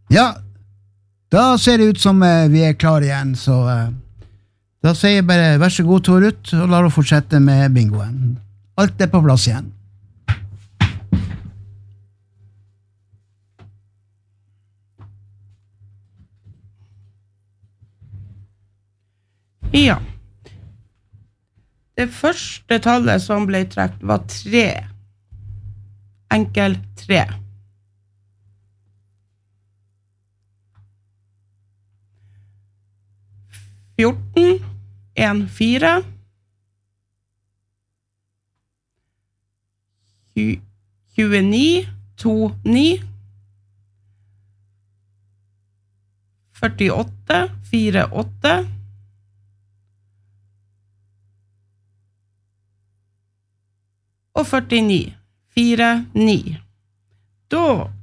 Ja, da ser det ut som vi klar igjen, så da sier jeg bare vær så god, Tor Ruth, og la oss fortsette med bingoen. Alt på plass igjen. Ja. Det første tallet som ble trekt var 3. Enkel 3. Fjorten, 1, 4. 29, 2, 9. 48, 4, 8. Og 49, 4, 9. Da